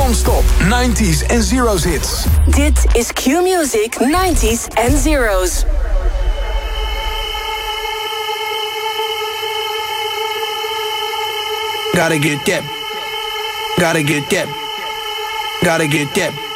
Non-stop 90s en zeros hits. Dit is Q-Music 90s en zeros. Gotta get that. Gotta get that. Gotta get that.